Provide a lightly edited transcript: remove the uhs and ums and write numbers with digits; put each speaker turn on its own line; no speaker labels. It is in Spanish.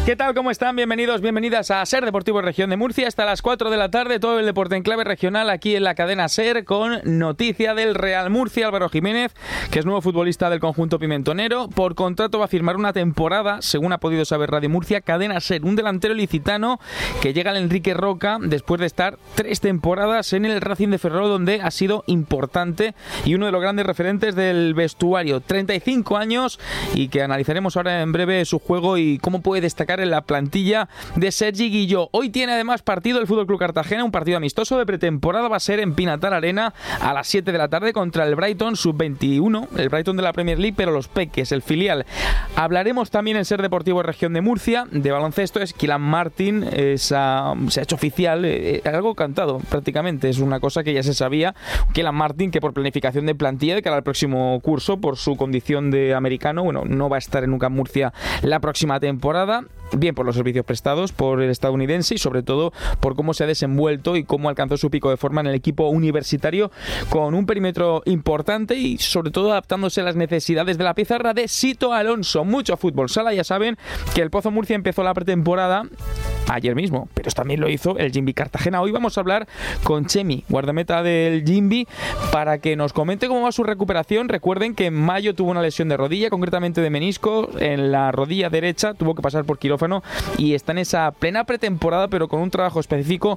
¿Qué tal? ¿Cómo están? Bienvenidos, bienvenidas a SER Deportivo Región de Murcia. Hasta las 4 de la tarde, todo el deporte en clave regional aquí en la cadena SER, con noticia del Real Murcia. Álvaro Jiménez, que es nuevo futbolista del conjunto pimentonero, por contrato va a firmar una temporada, según ha podido saber Radio Murcia, cadena SER. Un delantero ilicitano que llega al Enrique Roca después de estar 3 temporadas en el Racing de Ferrol, donde ha sido importante y uno de los grandes referentes del vestuario. 35 años, y que analizaremos ahora en breve su juego y cómo puede destacar en la plantilla de Sergi Guilló. Hoy tiene además partido el FC Cartagena, un partido amistoso de pretemporada. Va a ser en Pinatar Arena a las 7 de la tarde contra el Brighton Sub-21, el Brighton de la Premier League, pero los Peques, el filial. Hablaremos también en SER Deportivo Región de Murcia de baloncesto. Es Kylian Martín, se ha hecho oficial, algo cantado prácticamente, es una cosa que ya se sabía. Kylian Martín, que por planificación de plantilla de cara al próximo curso, por su condición de americano, bueno, no va a estar en UCAM Murcia la próxima temporada, bien por los servicios prestados por el estadounidense y sobre todo por cómo se ha desenvuelto y cómo alcanzó su pico de forma en el equipo universitario, con un perímetro importante y sobre todo adaptándose a las necesidades de la pizarra de Sito Alonso. Mucho fútbol sala. Ya saben que el Pozo Murcia empezó la pretemporada ayer mismo, pero también lo hizo el Jimby Cartagena. Hoy vamos a hablar con Chemi, guardameta del Jimby, para que nos comente cómo va su recuperación. Recuerden que en mayo tuvo una lesión de rodilla, concretamente de menisco en la rodilla derecha, tuvo que pasar por quirófano y está en esa plena pretemporada, pero con un trabajo específico